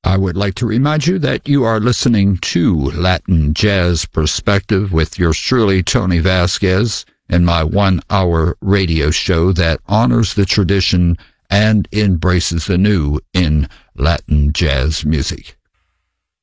I would like to remind you that you are listening to Latin Jazz Perspective with yours truly, Tony Vasquez, in my 1-hour radio show that honors the tradition and embraces the new in Latin jazz music.